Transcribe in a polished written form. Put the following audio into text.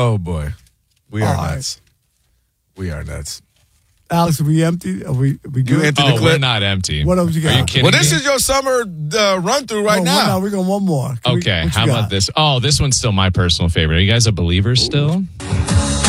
Oh, boy. We are All right. nuts. We are nuts. Alex, are we empty? Are we good? You empty the clip? We're not empty. What else you got? Are you kidding Well, this me? is your summer run-through right now. We're going one more. Okay, how about this? Oh, this one's still my personal favorite. Are you guys a believer still?